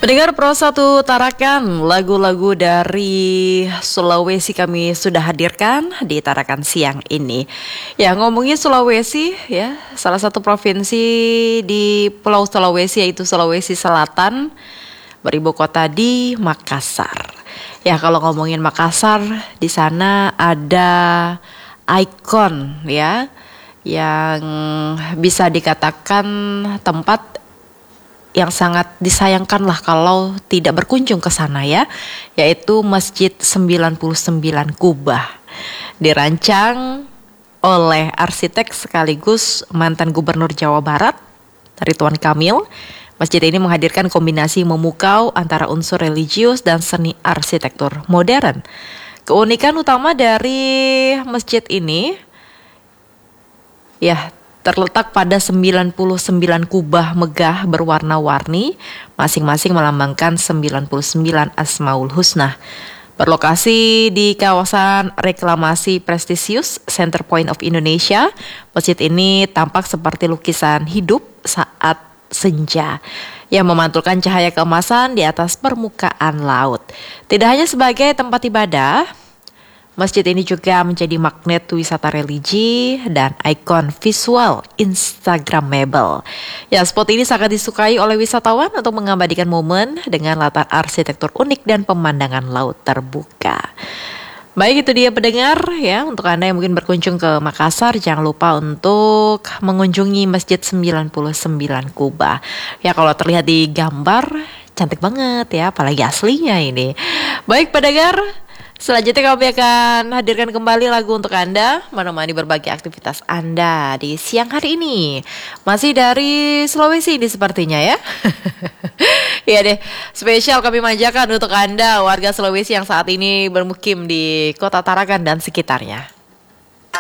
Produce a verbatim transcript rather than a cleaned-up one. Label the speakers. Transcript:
Speaker 1: Pendengar Pro satu Tarakan, lagu-lagu dari Sulawesi kami sudah hadirkan di Tarakan siang ini. Ya, ngomongin Sulawesi ya, salah satu provinsi di Pulau Sulawesi yaitu Sulawesi Selatan, beribu kota di Makassar. Ya, kalau ngomongin Makassar, di sana ada ikon ya yang bisa dikatakan tempat yang sangat disayangkan lah kalau tidak berkunjung ke sana ya, yaitu Masjid sembilan puluh sembilan Kubah. Dirancang oleh arsitek sekaligus mantan gubernur Jawa Barat, Ridwan Kamil. Masjid ini menghadirkan kombinasi memukau antara unsur religius dan seni arsitektur modern. Keunikan utama dari masjid ini ya terletak pada sembilan puluh sembilan kubah megah berwarna-warni, masing-masing melambangkan sembilan puluh sembilan Asmaul Husna. Berlokasi di kawasan reklamasi prestisius Center Point of Indonesia, masjid ini tampak seperti lukisan hidup saat senja yang memantulkan cahaya keemasan di atas permukaan laut. Tidak hanya sebagai tempat ibadah, masjid ini juga menjadi magnet wisata religi dan ikon visual Instagramable. Ya, spot ini sangat disukai oleh wisatawan untuk mengabadikan momen dengan latar arsitektur unik dan pemandangan laut terbuka. Baik, itu dia pendengar ya, untuk Anda yang mungkin berkunjung ke Makassar, jangan lupa untuk mengunjungi Masjid sembilan puluh sembilan Kubah. Ya, kalau terlihat di gambar cantik banget ya, apalagi aslinya ini. Baik pendengar, selanjutnya kami akan hadirkan kembali lagu untuk Anda, menemani berbagai aktivitas Anda di siang hari ini. Masih dari Sulawesi ini sepertinya ya. Iya deh, spesial kami manjakan untuk Anda warga Sulawesi yang saat ini bermukim di Kota Tarakan dan sekitarnya.